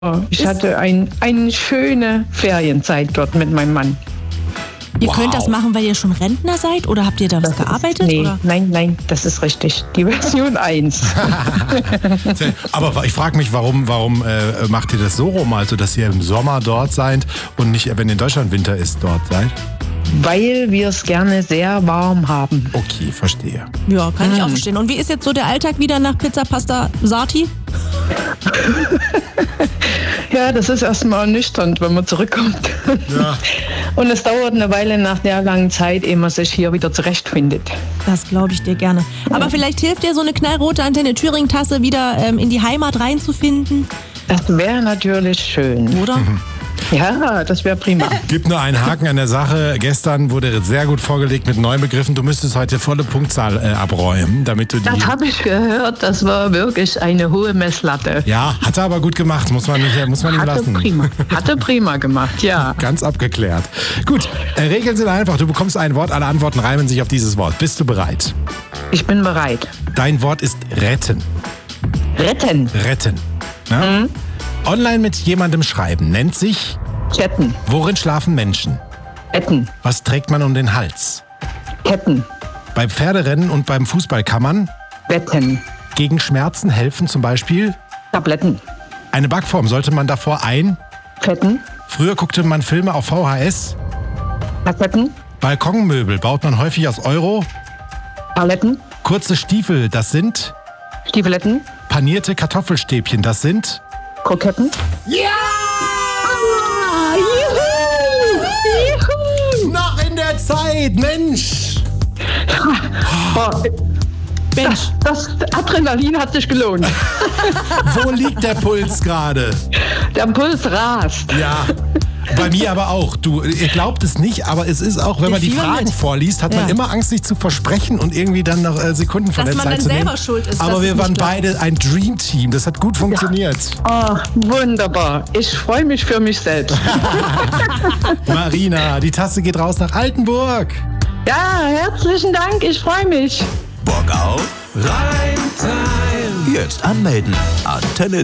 Ich hatte eine schöne Ferienzeit dort mit meinem Mann. Ihr könnt das machen, weil ihr schon Rentner seid oder habt ihr da was gearbeitet? Oder? Nein, das ist richtig. Die Version 1. Aber ich frage mich, warum macht ihr das so rum, also dass ihr im Sommer dort seid und nicht, wenn in Deutschland Winter ist, dort seid? Weil wir es gerne sehr warm haben. Okay, verstehe. Ja, kann ich auch verstehen. Und wie ist jetzt so der Alltag wieder nach Pizza Pasta Sarti? Ja, das ist erstmal ernüchternd, wenn man zurückkommt. Ja. Und es dauert eine Weile nach der langen Zeit, ehe man sich hier wieder zurechtfindet. Das glaube ich dir gerne. Aber vielleicht hilft dir so eine knallrote Antenne Thüringen-Tasse wieder in die Heimat reinzufinden? Das wäre natürlich schön. Oder? Ja, das wäre prima. Gibt nur einen Haken an der Sache. Gestern wurde sehr gut vorgelegt mit neuen Begriffen. Du müsstest heute volle Punktzahl abräumen, damit du die... Das habe ich gehört. Das war wirklich eine hohe Messlatte. Ja, hat er aber gut gemacht. Muss man ihm lassen. Hatte prima gemacht, ja. Ganz abgeklärt. Gut, Regeln sind einfach. Du bekommst ein Wort, alle Antworten reimen sich auf dieses Wort. Bist du bereit? Ich bin bereit. Dein Wort ist retten. Retten. Retten. Ja? Online mit jemandem schreiben nennt sich... Chatten. Worin schlafen Menschen? Betten. Was trägt man um den Hals? Ketten. Beim Pferderennen und beim Fußball kann man... Betten. Gegen Schmerzen helfen zum Beispiel... Tabletten. Eine Backform sollte man davor Fetten. Früher guckte man Filme auf VHS. Kassetten. Balkonmöbel baut man häufig aus Euro. Paletten. Kurze Stiefel, das sind... Stiefeletten. Panierte Kartoffelstäbchen, das sind... Kroketten. Ja! Juhu! Noch in der Zeit, Mensch! Mensch, das Adrenalin hat sich gelohnt. Wo liegt der Puls gerade? Der Puls rast. Ja, bei mir aber auch. Du, ihr glaubt es nicht, aber es ist auch, wenn man die Fragen vorliest, hat man immer Angst, sich zu versprechen und irgendwie dann noch Sekunden von der Zeit zu nehmen. Dass man dann selber schuld ist. Aber wir waren beide ein Dream-Team. Das hat gut funktioniert. Oh, wunderbar. Ich freue mich für mich selbst. Marina, die Tasse geht raus nach Altenburg. Ja, herzlichen Dank. Ich freue mich. Bock auf Reimtime. Jetzt anmelden. Antenne